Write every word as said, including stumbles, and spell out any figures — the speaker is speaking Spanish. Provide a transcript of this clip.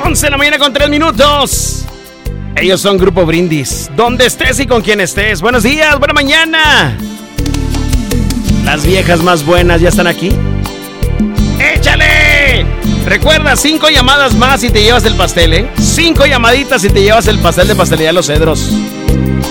once de la mañana con tres minutos. Ellos son Grupo Brindis. Donde estés y con quien estés. Buenos días, buena mañana. Las viejas más buenas ya están aquí. ¡Échale! Recuerda, cinco llamadas más y te llevas el pastel, ¿eh? Cinco llamaditas y te llevas el pastel de Pastelería Los Cedros.